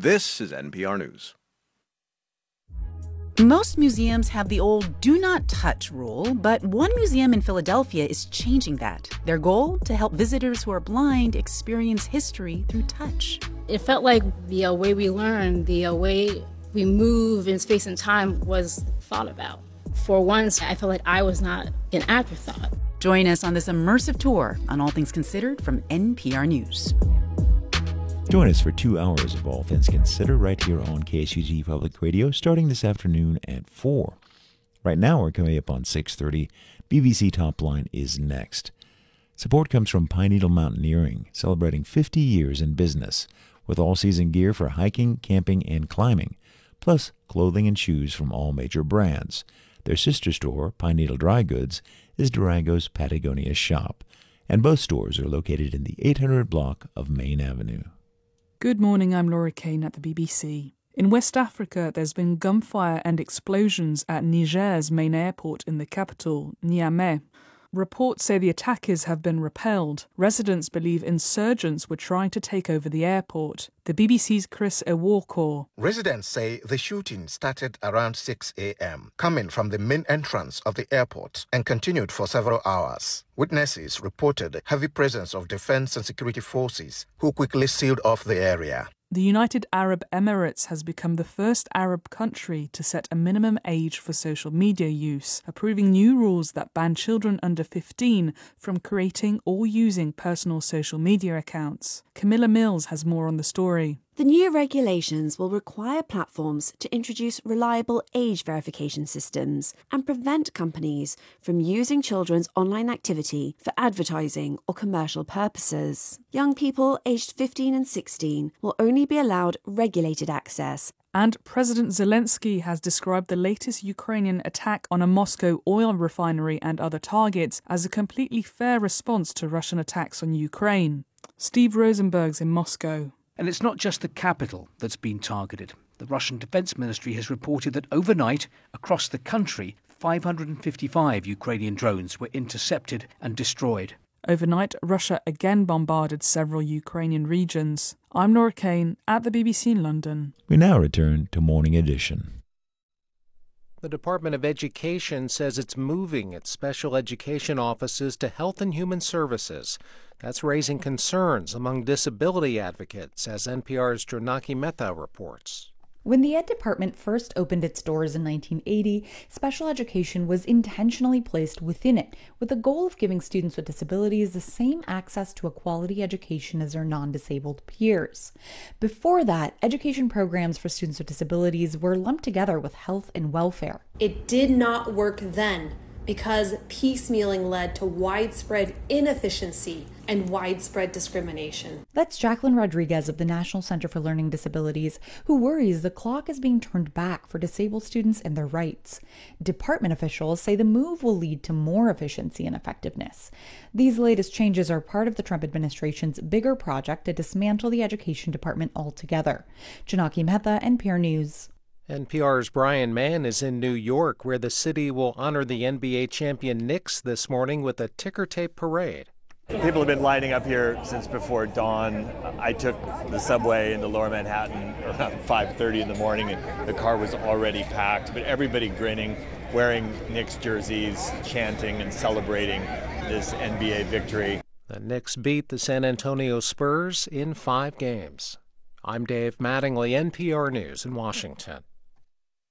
This is NPR News. Most museums have the old do not touch rule, but one museum in Philadelphia is changing that. Their goal? To help visitors who are blind experience history through touch. It felt like the way we learn, the way we move in space and time was thought about. For once, I felt like I was not an afterthought. Join us on this immersive tour on All Things Considered from NPR News. Join us for 2 hours of All Things Considered right here on KSUG Public Radio, starting this afternoon at 4. Right now, we're coming up on 6:30. BBC Top Line is next. Support comes from Pine Needle Mountaineering, celebrating 50 years in business, with all-season gear for hiking, camping, and climbing, plus clothing and shoes from all major brands. Their sister store, Pine Needle Dry Goods, is Durango's Patagonia shop, and both stores are located in the 800 block of Main Avenue. Good morning, I'm Laura Kane at the BBC. In West Africa, there's been gunfire and explosions at Niger's main airport in the capital, Niamey. Reports say the attackers have been repelled. Residents believe insurgents were trying to take over the airport. The BBC's Chris Ewoko. Residents say the shooting started around 6 a.m., coming from the main entrance of the airport and continued for several hours. Witnesses reported heavy presence of defense and security forces who quickly sealed off the area. The United Arab Emirates has become the first Arab country to set a minimum age for social media use, approving new rules that ban children under 15 from creating or using personal social media accounts. Camilla Mills has more on the story. The new regulations will require platforms to introduce reliable age verification systems and prevent companies from using children's online activity for advertising or commercial purposes. Young people aged 15 and 16 will only be allowed regulated access. And President Zelensky has described the latest Ukrainian attack on a Moscow oil refinery and other targets as a completely fair response to Russian attacks on Ukraine. Steve Rosenberg's in Moscow. And it's not just the capital that's been targeted. The Russian Defense Ministry has reported that overnight, across the country, 555 Ukrainian drones were intercepted and destroyed. Overnight, Russia again bombarded several Ukrainian regions. I'm Laura Kane at the BBC in London. We now return to Morning Edition. The Department of Education says it's moving its special education offices to Health and Human Services. That's raising concerns among disability advocates, as NPR's Janaki Mehta reports. When the Ed Department first opened its doors in 1980, special education was intentionally placed within it, with the goal of giving students with disabilities the same access to a quality education as their non-disabled peers. Before that, education programs for students with disabilities were lumped together with health and welfare. It did not work then because piecemealing led to widespread inefficiency and widespread discrimination. That's Jacqueline Rodriguez of the National Center for Learning Disabilities, who worries the clock is being turned back for disabled students and their rights. Department officials say the move will lead to more efficiency and effectiveness. These latest changes are part of the Trump administration's bigger project to dismantle the education department altogether. Janaki Mehta, NPR News. NPR's Brian Mann is in New York, where the city will honor the NBA champion Knicks this morning with a ticker tape parade. People have been lining up here since before dawn. I took the subway into Lower Manhattan around 5:30 in the morning, and the car was already packed, but everybody grinning, wearing Knicks jerseys, chanting and celebrating this NBA victory. The Knicks beat the San Antonio Spurs in 5 games. I'm Dave Mattingly, NPR News in Washington.